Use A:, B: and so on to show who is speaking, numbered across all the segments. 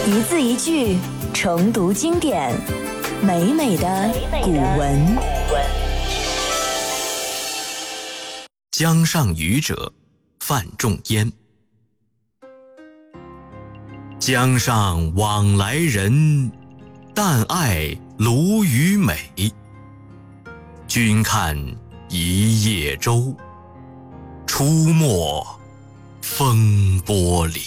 A: 一字一句重读经典，美美的古文。
B: 江上渔者范仲淹。江上往来人，但爱鲈鱼美。君看一叶舟，出没风波里。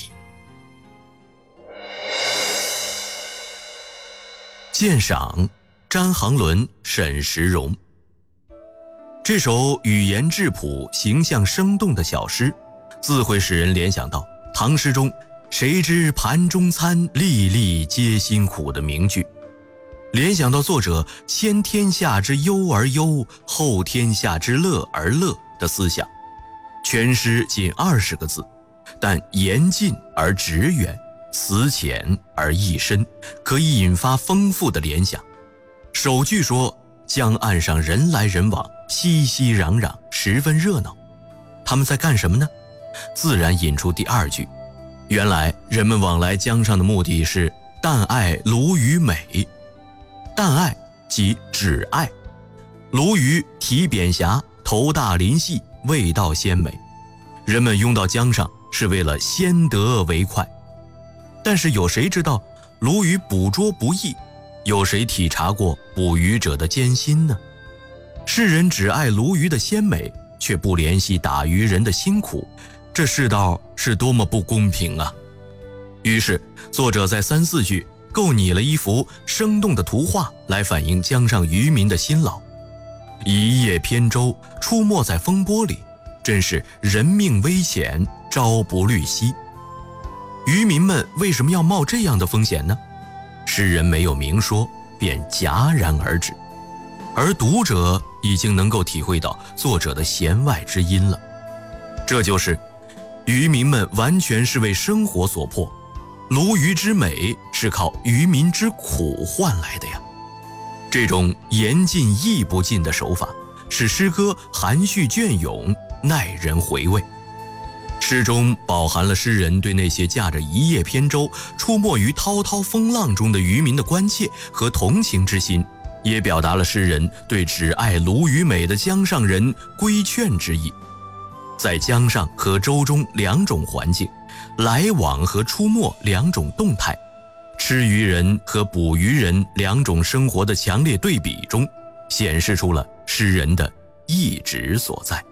B: 鉴赏：詹航伦、沈石荣。这首语言质朴、形象生动的小诗，自会使人联想到唐诗中谁知盘中餐，粒粒皆辛苦的名句，联想到作者先天下之忧而忧，后天下之乐而乐的思想。全诗仅20个字，但言近而直远，词浅而意深，可以引发丰富的联想。首句说江岸上人来人往，熙熙攘攘，十分热闹。他们在干什么呢？自然引出第二句，原来人们往来江上的目的是但爱鲈鱼美。但爱即只爱，鲈鱼体扁狭，头大鳞细，味道鲜美，人们拥到江上是为了先得为快。但是有谁知道鲈鱼捕捉不易？有谁体察过捕鱼者的艰辛呢？世人只爱鲈鱼的鲜美，却不怜惜打鱼人的辛苦，这世道是多么不公平啊！于是作者在3、4句构拟了一幅生动的图画，来反映江上渔民的辛劳。一叶扁舟，出没在风波里，真是人命危险，朝不虑夕。渔民们为什么要冒这样的风险呢？诗人没有明说，便戛然而止，而读者已经能够体会到作者的弦外之音了。这就是渔民们完全是为生活所迫，鲈鱼之美是靠渔民之苦换来的呀。这种言尽意不尽的手法，使诗歌含蓄隽永，耐人回味。诗中饱含了诗人对那些驾着一叶扁舟出没于滔滔风浪中的渔民的关切和同情之心，也表达了诗人对只爱鲈鱼美的江上人规劝之意。在江上和舟中2种环境，来往和出没2种动态，吃鱼人和捕鱼人2种生活的强烈对比中，显示出了诗人的意志所在。